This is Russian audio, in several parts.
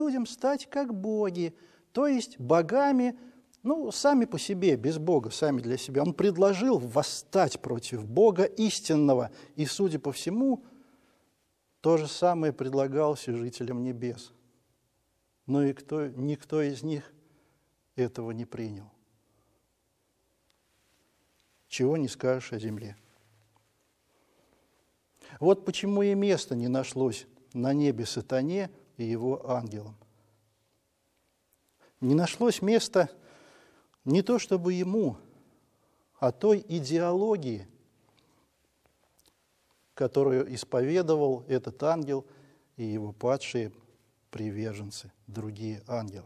людям стать как боги, то есть богами, сами по себе, без Бога, сами для себя. Он предложил восстать против Бога истинного, и, судя по всему, то же самое предлагалось и жителям небес. Но никто из них этого не принял. Чего не скажешь о земле. Вот почему и места не нашлось на небе сатане и его ангелам. Не нашлось места не то чтобы ему, а той идеологии, которую исповедовал этот ангел и его падшие приверженцы, другие ангелы.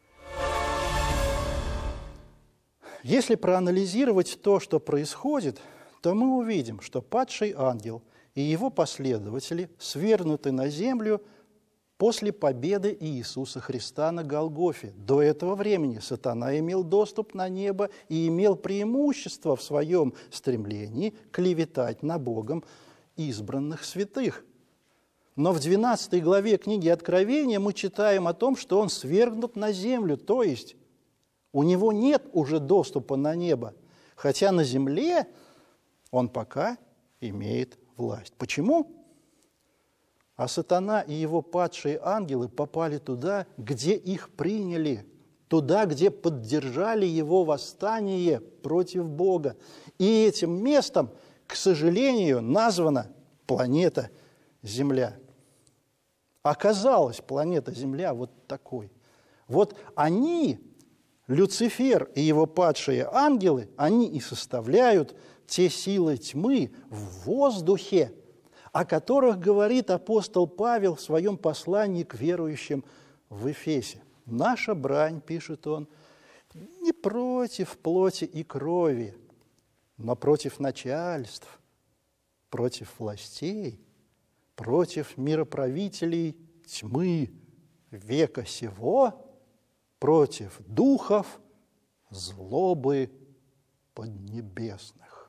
Если проанализировать то, что происходит, то мы увидим, что падший ангел и его последователи свергнуты на землю после победы Иисуса Христа на Голгофе. До этого времени сатана имел доступ на небо и имел преимущество в своем стремлении клеветать на Богом избранных святых. Но в 12 главе книги Откровения мы читаем о том, что он свергнут на землю, то есть у него нет уже доступа на небо, хотя на земле он пока имеет власть. Почему? А сатана и его падшие ангелы попали туда, где их приняли, туда, где поддержали его восстание против Бога. И этим местом, к сожалению, названа планета Земля. Оказалась планета Земля вот такой. Вот они, Люцифер и его падшие ангелы, они и составляют те силы тьмы в воздухе, о которых говорит апостол Павел в своем послании к верующим в Эфесе. «Наша брань, — пишет он, — не против плоти и крови, но против начальств, против властей, против мироправителей тьмы века сего, против духов злобы поднебесных».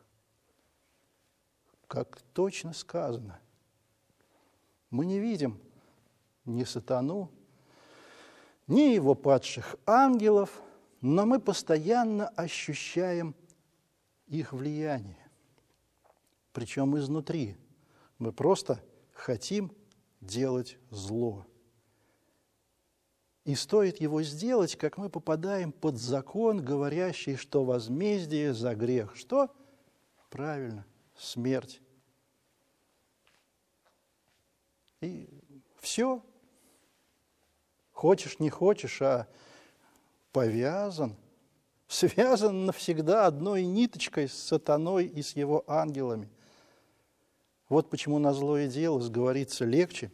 Как точно сказано, мы не видим ни сатану, ни его падших ангелов, но мы постоянно ощущаем их влияние. Причем изнутри. Мы просто хотим делать зло. И стоит его сделать, как мы попадаем под закон, говорящий, что возмездие за грех. Что? Правильно. Смерть. И все. Хочешь, не хочешь, а повязан, связан навсегда одной ниточкой с сатаной и с его ангелами. Вот почему на злое дело сговориться легче,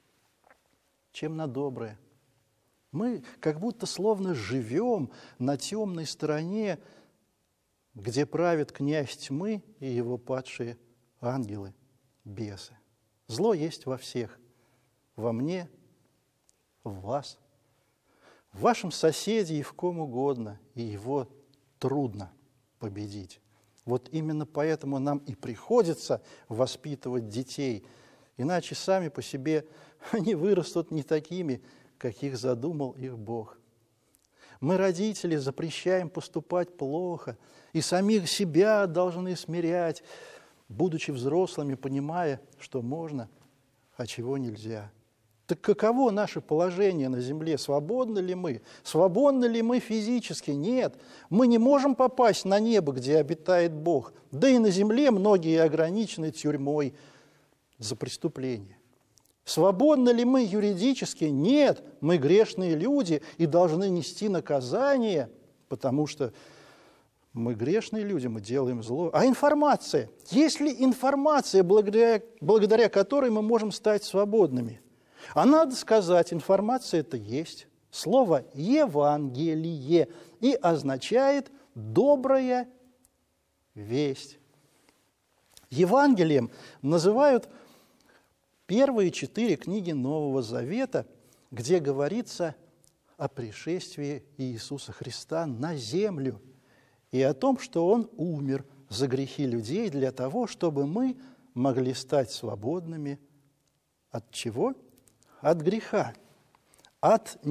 чем на доброе. Мы как будто словно живем на темной стороне, где правит князь тьмы и его падшие ангелы, бесы. Зло есть во всех, во мне, в вас, в вашем соседе и в ком угодно, и его трудно победить. Вот именно поэтому нам и приходится воспитывать детей, иначе сами по себе они вырастут не такими, каких задумал их Бог. Мы, родители, запрещаем поступать плохо, и самих себя должны смирять, будучи взрослыми, понимая, что можно, а чего нельзя. Так каково наше положение на земле? Свободны ли мы? Свободны ли мы физически? Нет. Мы не можем попасть на небо, где обитает Бог. Да и на земле многие ограничены тюрьмой за преступление. Свободны ли мы юридически? Нет. Мы грешные люди и должны нести наказание, потому что мы грешные люди, мы делаем зло. А информация? Есть ли информация, благодаря которой мы можем стать свободными? А надо сказать, информация это есть. Слово «Евангелие» и означает «добрая весть». Евангелием называют первые 4 книги Нового Завета, где говорится о пришествии Иисуса Христа на землю и о том, что Он умер за грехи людей для того, чтобы мы могли стать свободными от чего? От греха. Ад